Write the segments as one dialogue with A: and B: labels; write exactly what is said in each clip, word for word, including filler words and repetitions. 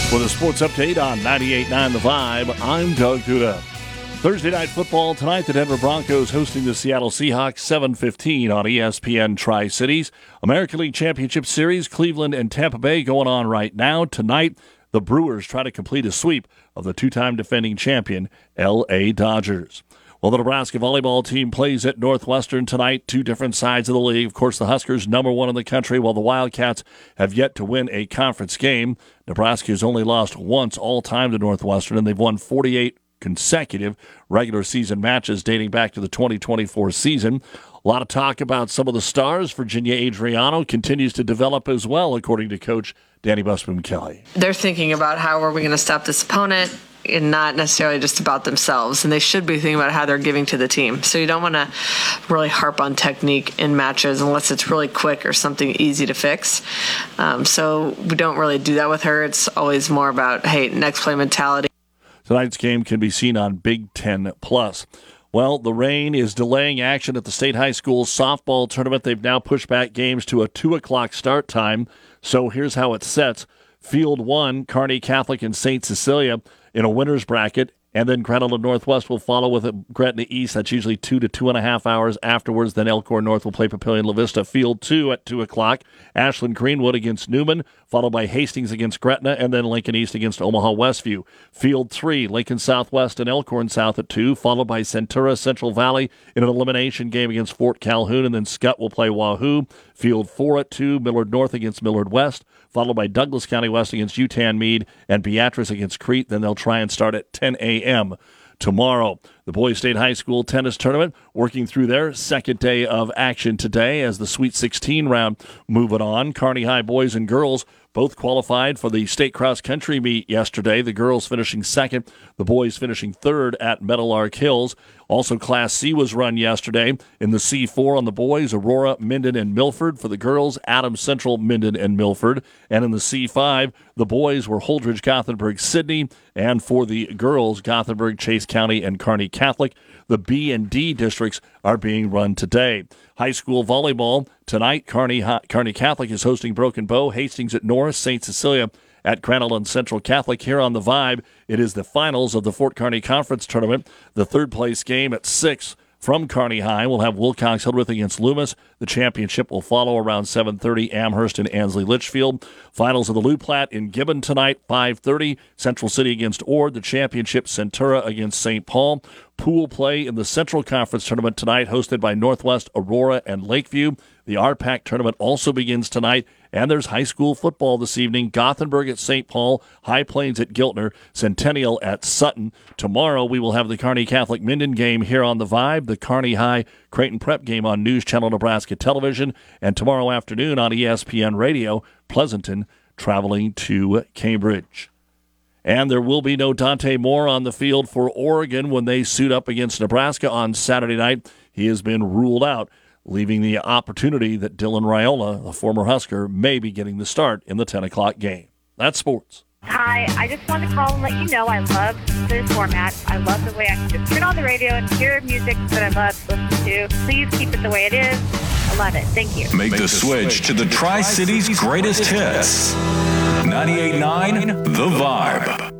A: With a sports update on ninety-eight point nine The Vibe, I'm Doug Duda. Thursday night football tonight, the Denver Broncos hosting the Seattle Seahawks, seven fifteen on E S P N Tri-Cities. American League Championship Series, Cleveland and Tampa Bay going on right now. Tonight, the Brewers try to complete a sweep of the two-time defending champion, L A Dodgers. Well, the Nebraska volleyball team plays at Northwestern tonight, two different sides of the league. Of course, the Huskers, number one in the country, while the Wildcats have yet to win a conference game. Nebraska has only lost once all-time to Northwestern, and they've won forty-eight consecutive regular season matches dating back to the twenty twenty-four season. A lot of talk about some of the stars. Virginia Adriano continues to develop as well, according to Coach Danny Busboom Kelly.
B: They're thinking about how are we going to stop this opponent, and not necessarily just about themselves. And they should be thinking about how they're giving to the team. So you don't want to really harp on technique in matches unless it's really quick or something easy to fix. Um, so we don't really do that with her. It's always more about, hey, next play mentality.
A: Tonight's game can be seen on Big Ten Plus. Well, the rain is delaying action at the State High School softball tournament. They've now pushed back games to a two o'clock start time. So here's how it sets. Field one, Kearney Catholic and Saint Cecilia in a winner's bracket, and then Gretna Northwest will follow with it, Gretna East. That's usually two to two and a half hours afterwards. Then Elkhorn North will play Papillion La Vista. Field two at two o'clock. Ashland Greenwood against Newman, followed by Hastings against Gretna, and then Lincoln East against Omaha Westview. Field three, Lincoln Southwest and Elkhorn South at two, followed by Centura Central Valley in an elimination game against Fort Calhoun, and then Scott will play Wahoo. Field four at two, Millard North against Millard West, followed by Douglas County West against Yutan Meade and Beatrice against Crete. Then they'll try and start at ten a.m. tomorrow. The Boys State High School tennis tournament working through their second day of action today as the Sweet sixteen round moving on. Kearney High boys and girls both qualified for the state cross-country meet yesterday. The girls finishing second, the boys finishing third at Meadowlark Hills. Also, Class C was run yesterday. In the C four on the boys, Aurora, Minden, and Milford. For the girls, Adams Central, Minden, and Milford. And in the C five, the boys were Holdridge, Gothenburg, Sydney. And for the girls, Gothenburg, Chase County, and Kearney Catholic. The B and D districts are being run today. High school volleyball tonight. Kearney, Kearney Catholic is hosting Broken Bow. Hastings at Norris. Saint Cecilia at Crandall Central Catholic. Here on the Vibe, it is the finals of the Fort Kearney Conference Tournament. The third place game at six from Kearney High will have Wilcox Hildreth against Loomis. The championship will follow around seven thirty, Amherst and Ansley Litchfield. Finals of the Lou Platte in Gibbon tonight, five thirty, Central City against Ord. The championship, Centura against Saint Paul. Pool play in the Central Conference Tournament tonight, hosted by Northwest, Aurora, and Lakeview. The R PAC tournament also begins tonight, and there's high school football this evening. Gothenburg at Saint Paul, High Plains at Giltner, Centennial at Sutton. Tomorrow we will have the Kearney Catholic Minden game here on the Vibe, the Kearney High Creighton Prep game on News Channel Nebraska Television, and tomorrow afternoon on E S P N Radio, Pleasanton traveling to Cambridge. And there will be no Dante Moore on the field for Oregon when they suit up against Nebraska on Saturday night. He has been ruled out, leaving the opportunity that Dylan Raiola, the former Husker, may be getting the start in the ten o'clock game. That's sports.
C: Hi, I just wanted to call and let you know I love this format. I love the way I can just turn on the radio and hear music that I love to listen to. Please keep it the way it is. I love it. Thank you.
D: Make the switch to the Tri-Cities greatest hits. ninety-eight point nine The Vibe.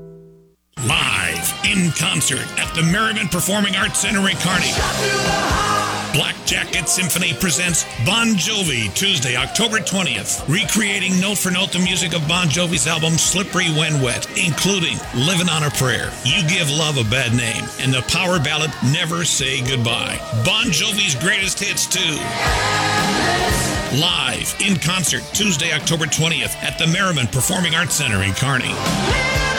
E: Live in concert at the Merriman Performing Arts Center in Kearney. Black Jacket Symphony presents Bon Jovi Tuesday, October twentieth, recreating note for note the music of Bon Jovi's album Slippery When Wet, including Living on a Prayer, You Give Love a Bad Name, and the power ballad Never Say Goodbye. Bon Jovi's greatest hits too. Live in concert Tuesday, October twentieth at the Merriman Performing Arts Center in Kearney.